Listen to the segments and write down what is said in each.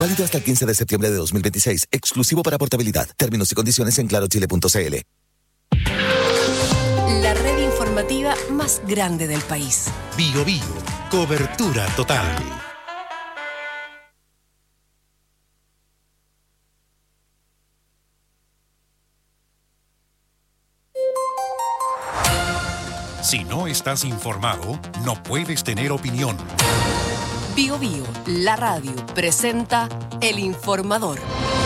Válido hasta el 15 de septiembre de 2026. Exclusivo para portabilidad. Términos y condiciones en clarochile.cl. La red informativa más grande del país. Bio Bio. Cobertura total. Si no estás informado, no puedes tener opinión. Bio Bio, la radio, presenta El Informador.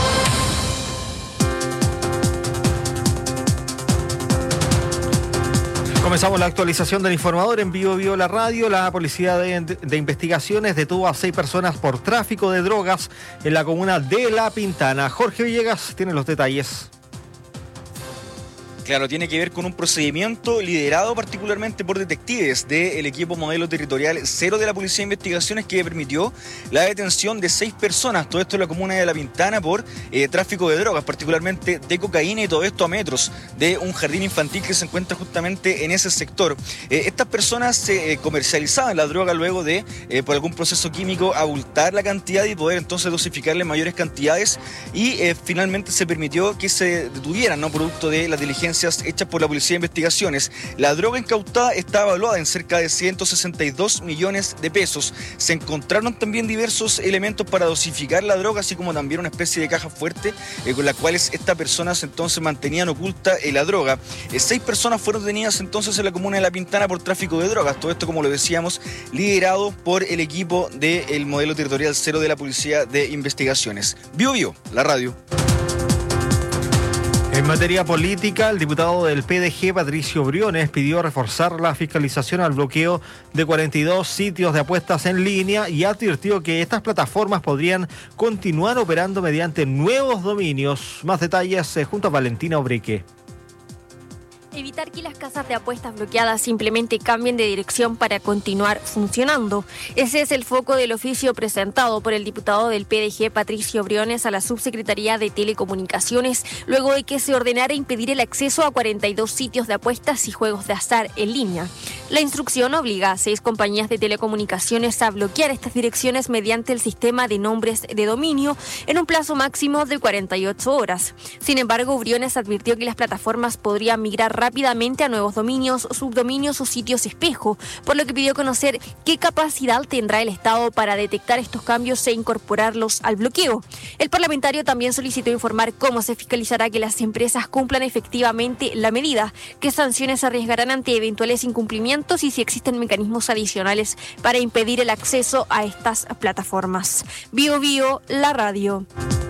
Comenzamos la actualización del Informador en Bio Bio, la radio. La Policía de Investigaciones detuvo a 6 personas por tráfico de drogas en la comuna de La Pintana. Jorge Villegas tiene los detalles. Claro, tiene que ver con un procedimiento liderado particularmente por detectives del equipo modelo territorial 0 de la Policía de Investigaciones que permitió la detención de 6 personas, todo esto en la comuna de La Pintana por tráfico de drogas, particularmente de cocaína, y todo esto a metros de un jardín infantil que se encuentra justamente en ese sector. Estas personas se comercializaban la droga luego de, por algún proceso químico, abultar la cantidad y poder entonces dosificarle mayores cantidades, y finalmente se permitió que se detuvieran, ¿no?, producto de las diligencias hechas por la Policía de Investigaciones. La droga incautada está evaluada en cerca de 162 millones de pesos. Se encontraron también diversos elementos para dosificar la droga, así como también una especie de caja fuerte con las cuales estas personas entonces mantenían oculta la droga. 6 personas fueron detenidas entonces en la comuna de La Pintana por tráfico de drogas. Todo esto, como lo decíamos, liderado por el equipo del modelo territorial 0 de la Policía de Investigaciones. Bio Bio, la radio. En materia política, el diputado del PDG, Patricio Briones, pidió reforzar la fiscalización al bloqueo de 42 sitios de apuestas en línea y advirtió que estas plataformas podrían continuar operando mediante nuevos dominios. Más detalles junto a Valentina Obreque. Evitar que las casas de apuestas bloqueadas simplemente cambien de dirección para continuar funcionando. Ese es el foco del oficio presentado por el diputado del PDG, Patricio Briones, a la Subsecretaría de Telecomunicaciones, luego de que se ordenara impedir el acceso a 42 sitios de apuestas y juegos de azar en línea. La instrucción obliga a 6 compañías de telecomunicaciones a bloquear estas direcciones mediante el sistema de nombres de dominio en un plazo máximo de 48 horas. Sin embargo, Briones advirtió que las plataformas podrían migrar rápidamente a nuevos dominios, subdominios o sitios espejo, por lo que pidió conocer qué capacidad tendrá el Estado para detectar estos cambios e incorporarlos al bloqueo. El parlamentario también solicitó informar cómo se fiscalizará que las empresas cumplan efectivamente la medida, qué sanciones se arriesgarán ante eventuales incumplimientos y si existen mecanismos adicionales para impedir el acceso a estas plataformas. Bio Bio, la radio.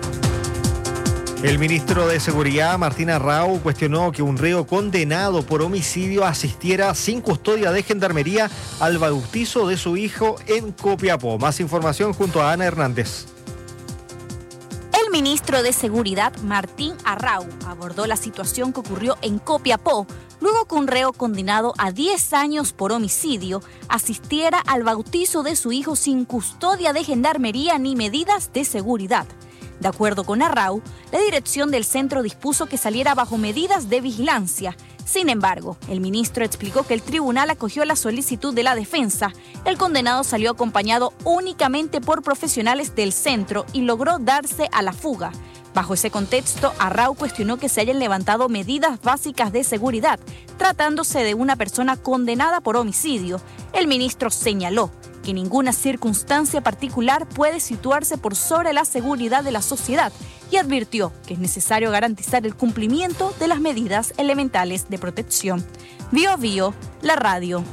El ministro de Seguridad, Martín Arrau, cuestionó que un reo condenado por homicidio asistiera sin custodia de gendarmería al bautizo de su hijo en Copiapó. Más información junto a Ana Hernández. El ministro de Seguridad, Martín Arrau, abordó la situación que ocurrió en Copiapó, luego que un reo condenado a 10 años por homicidio asistiera al bautizo de su hijo sin custodia de gendarmería ni medidas de seguridad. De acuerdo con Arrau, la dirección del centro dispuso que saliera bajo medidas de vigilancia. Sin embargo, el ministro explicó que el tribunal acogió la solicitud de la defensa. El condenado salió acompañado únicamente por profesionales del centro y logró darse a la fuga. Bajo ese contexto, Arrau cuestionó que se hayan levantado medidas básicas de seguridad, tratándose de una persona condenada por homicidio. El ministro señaló que ninguna circunstancia particular puede situarse por sobre la seguridad de la sociedad y advirtió que es necesario garantizar el cumplimiento de las medidas elementales de protección. Bio Bio, la radio.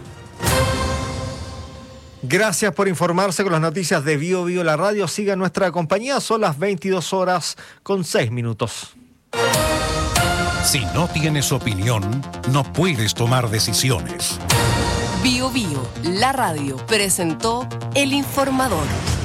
Gracias por informarse con las noticias de Bio Bio, la radio. Siga nuestra compañía, son las 22:06. Si no tienes opinión, no puedes tomar decisiones. Bio Bio, la radio, presentó El Informador.